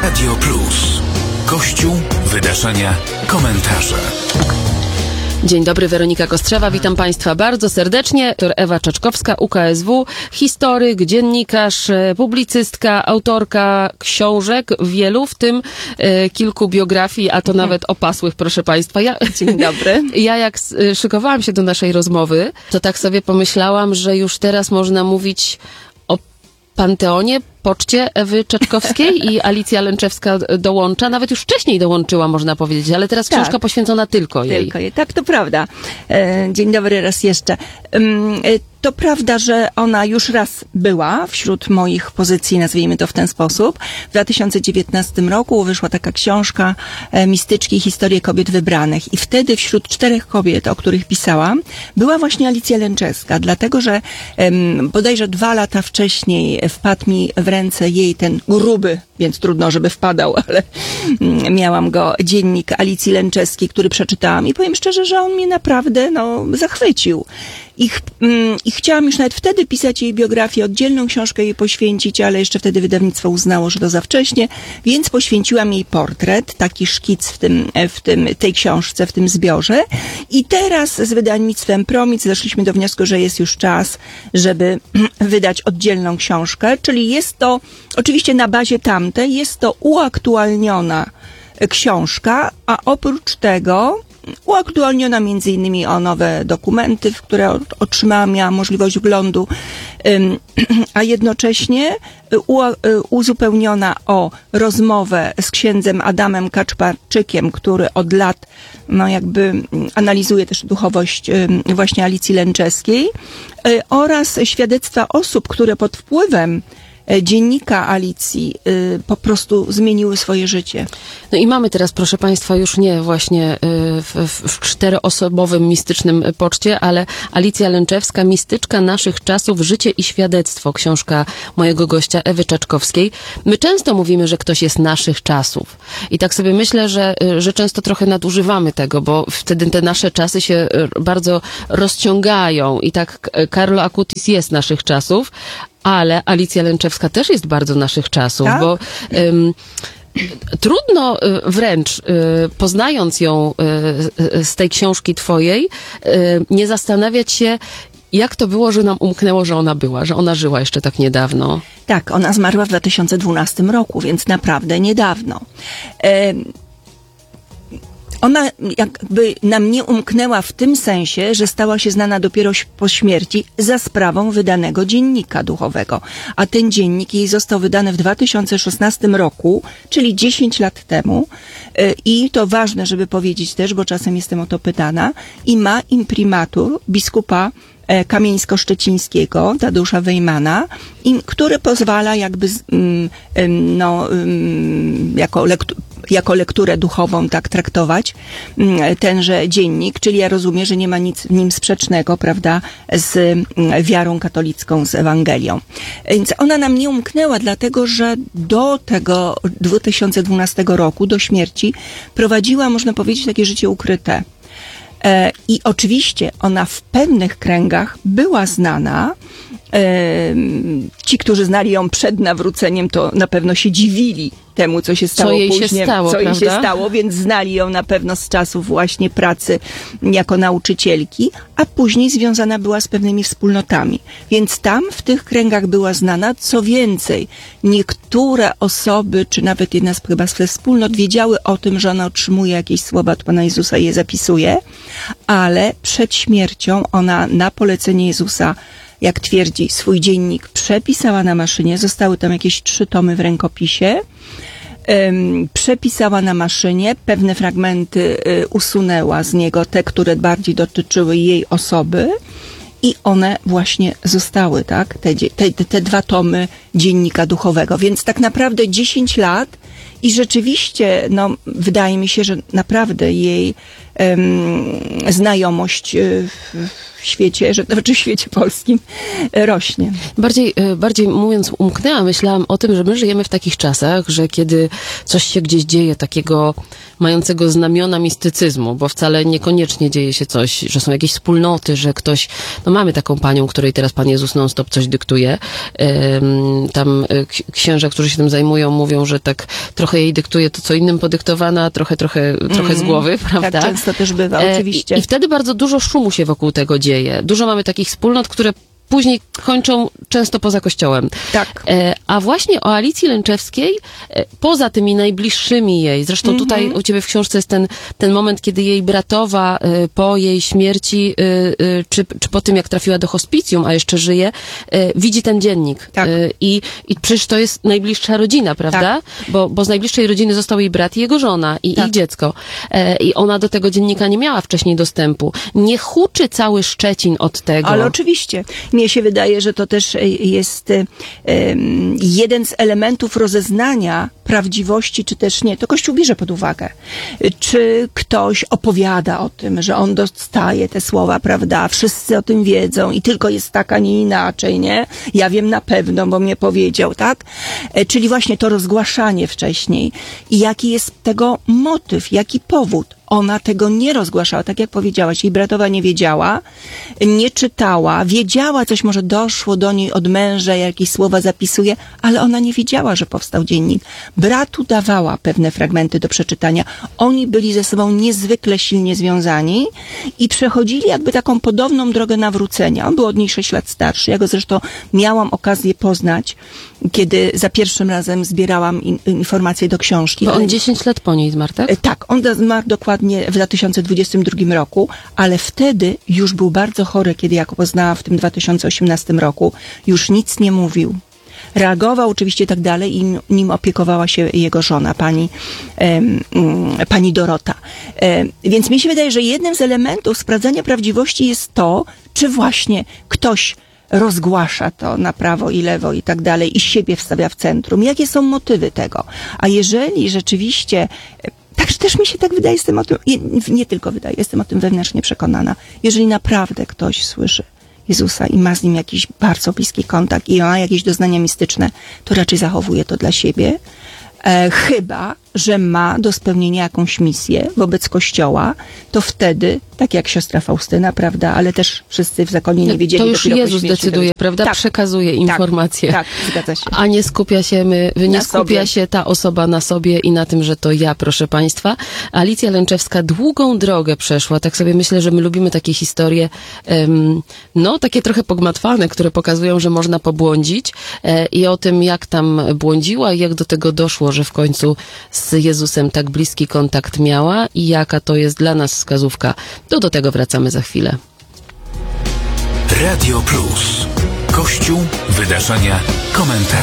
Radio Plus. Kościół, wydarzenia, komentarze. Dzień dobry, Weronika Kostrzewa, witam Państwa bardzo serdecznie. Dr Ewa Czaczkowska, UKSW, historyk, dziennikarz, publicystka, autorka książek wielu, w tym kilku biografii, a to nawet opasłych, proszę Państwa. Dzień dobry. Ja jak szykowałam się do naszej rozmowy, to tak sobie pomyślałam, że już teraz można mówić o panteonie, poczcie Ewy Czaczkowskiej i Alicja Lęczewska dołącza. Nawet już wcześniej dołączyła, można powiedzieć, ale teraz książka poświęcona tylko jej. Tylko jej. Tak, to prawda. Dzień dobry raz jeszcze. To prawda, że ona już raz była wśród moich pozycji, nazwijmy to w ten sposób. W 2019 roku wyszła taka książka Mistyczki, historie kobiet wybranych. I wtedy wśród 4 kobiet, o których pisałam, była właśnie Alicja Lęczewska. Dlatego, że bodajże 2 lata wcześniej wpadł mi w ręce jej ten gruby, więc trudno, żeby wpadał, ale miałam go, dziennik Alicji Lęczewskiej, który przeczytałam i powiem szczerze, że on mnie naprawdę zachwycił. I chciałam już nawet wtedy pisać jej biografię, oddzielną książkę jej poświęcić, ale jeszcze wtedy wydawnictwo uznało, że to za wcześnie, więc poświęciłam jej portret, taki szkic tej książce, w tym zbiorze. I teraz z wydawnictwem Promic doszliśmy do wniosku, że jest już czas, żeby wydać oddzielną książkę, czyli jest to, oczywiście na bazie tamtej, jest to uaktualniona książka, a oprócz tego uaktualniona między innymi o nowe dokumenty, w które otrzymałam, miałam możliwość wglądu, a jednocześnie uzupełniona o rozmowę z księdzem Adamem Kaczmarczykiem, który od lat jakby analizuje też duchowość właśnie Alicji Lęczewskiej, oraz świadectwa osób, które pod wpływem dziennika Alicji po prostu zmieniły swoje życie. No i mamy teraz, proszę Państwa, już nie właśnie w 4-osobowym mistycznym poczcie, ale Alicja Lęczewska, Mistyczka naszych czasów, życie i świadectwo, książka mojego gościa Ewy Czaczkowskiej. My często mówimy, że ktoś jest naszych czasów. I tak sobie myślę, że często trochę nadużywamy tego, bo wtedy te nasze czasy się bardzo rozciągają i tak Carlo Acutis jest naszych czasów, ale Alicja Lęczewska też jest bardzo naszych czasów, tak? Bo trudno wręcz, poznając ją z tej książki twojej, nie zastanawiać się, jak to było, że nam umknęło, że ona była, że ona żyła jeszcze tak niedawno. Tak, ona zmarła w 2012 roku, więc naprawdę niedawno. Ona jakby nam nie umknęła w tym sensie, że stała się znana dopiero po śmierci za sprawą wydanego dziennika duchowego. A ten dziennik jej został wydany w 2016 roku, czyli 10 lat temu. I to ważne, żeby powiedzieć też, bo czasem jestem o to pytana, i ma imprimatur biskupa kamieńsko-szczecińskiego, Tadeusza Wejmana, który pozwala jakby jako lekturę duchową tak traktować tenże dziennik, czyli ja rozumiem, że nie ma nic w nim sprzecznego, prawda, z wiarą katolicką, z Ewangelią. Więc ona nam nie umknęła, dlatego że do tego 2012 roku, do śmierci, prowadziła, można powiedzieć, takie życie ukryte. I oczywiście ona w pewnych kręgach była znana. Ci, którzy znali ją przed nawróceniem, to na pewno się dziwili temu, co się stało później, co jej się stało, więc znali ją na pewno z czasów właśnie pracy jako nauczycielki, a później związana była z pewnymi wspólnotami. Więc tam w tych kręgach była znana. Co więcej, niektóre osoby, czy nawet jedna chyba ze wspólnot wiedziały o tym, że ona otrzymuje jakieś słowa od Pana Jezusa i je zapisuje, ale przed śmiercią ona na polecenie Jezusa, jak twierdzi, swój dziennik przepisała na maszynie. Zostały tam jakieś 3 tomy w rękopisie. Przepisała na maszynie, pewne fragmenty usunęła z niego, te, które bardziej dotyczyły jej osoby, i one właśnie zostały, tak? Te 2 tomy dziennika duchowego. Więc tak naprawdę 10 lat i rzeczywiście, wydaje mi się, że naprawdę jej znajomość w świecie, że znaczy w świecie polskim rośnie. Bardziej mówiąc umknęłam, myślałam o tym, że my żyjemy w takich czasach, że kiedy coś się gdzieś dzieje takiego mającego znamiona mistycyzmu, bo wcale niekoniecznie dzieje się coś, że są jakieś wspólnoty, że ktoś, no mamy taką panią, której teraz Pan Jezus non-stop coś dyktuje. Tam księża, którzy się tym zajmują, mówią, że tak trochę jej dyktuje to, co innym podyktowana, a trochę z głowy, prawda? Tak często też bywa, oczywiście. I wtedy bardzo dużo szumu się wokół tego dzieje. Dużo mamy takich wspólnot, które później kończą często poza kościołem. Tak. A właśnie o Alicji Lęczewskiej, poza tymi najbliższymi jej, zresztą tutaj u ciebie w książce jest ten moment, kiedy jej bratowa po jej śmierci, czy po tym, jak trafiła do hospicjum, a jeszcze żyje, widzi ten dziennik. Tak. I przecież to jest najbliższa rodzina, prawda? Tak. Bo z najbliższej rodziny został jej brat i jego żona i Tak. ich dziecko. I ona do tego dziennika nie miała wcześniej dostępu. Nie huczy cały Szczecin od tego. Ale oczywiście. Mnie się wydaje, że to też jest jeden z elementów rozeznania prawdziwości, czy też nie. To Kościół bierze pod uwagę. Czy ktoś opowiada o tym, że on dostaje te słowa, prawda? Wszyscy o tym wiedzą i tylko jest tak, a nie inaczej, nie? Ja wiem na pewno, bo mnie powiedział, tak? Czyli właśnie to rozgłaszanie wcześniej. I jaki jest tego motyw, jaki powód? Ona tego nie rozgłaszała, tak jak powiedziałaś, jej bratowa nie wiedziała, nie czytała, wiedziała, coś może doszło do niej od męża, jakieś słowa zapisuje, ale ona nie wiedziała, że powstał dziennik. Bratu dawała pewne fragmenty do przeczytania. Oni byli ze sobą niezwykle silnie związani i przechodzili jakby taką podobną drogę nawrócenia. On był od niej 6 lat starszy. Ja go zresztą miałam okazję poznać, kiedy za pierwszym razem zbierałam informacje do książki. Bo on 10 lat po niej zmarł, tak? Tak, on zmarł dokładnie w 2022 roku, ale wtedy już był bardzo chory, kiedy ja go poznałam w tym 2018 roku. Już nic nie mówił. Reagował oczywiście i tak dalej i nim opiekowała się jego żona, pani Dorota. Więc mi się wydaje, że jednym z elementów sprawdzania prawdziwości jest to, czy właśnie ktoś rozgłasza to na prawo i lewo i tak dalej i siebie wstawia w centrum. Jakie są motywy tego? A jeżeli rzeczywiście, tak też mi się tak wydaje, jestem o tym, nie tylko wydaje, jestem o tym wewnętrznie przekonana, jeżeli naprawdę ktoś słyszy Jezusa i ma z nim jakiś bardzo bliski kontakt i ma jakieś doznania mistyczne, to raczej zachowuje to dla siebie. Chyba że ma do spełnienia jakąś misję wobec Kościoła, to wtedy, tak jak siostra Faustyna, prawda, ale też wszyscy w zakonie nie wiedzieli. To już Jezus decyduje, prawda? Tak. Przekazuje informacje. Tak, zgadza się. A nie skupia się się ta osoba na sobie i na tym, że to ja, proszę Państwa. Alicja Lęczewska długą drogę przeszła. Tak sobie myślę, że my lubimy takie historie, takie trochę pogmatwane, które pokazują, że można pobłądzić i o tym, jak tam błądziła i jak do tego doszło, że w końcu z Jezusem tak bliski kontakt miała i jaka to jest dla nas wskazówka. Do tego wracamy za chwilę. Radio Plus. Kościół, wydarzenia, komentarze.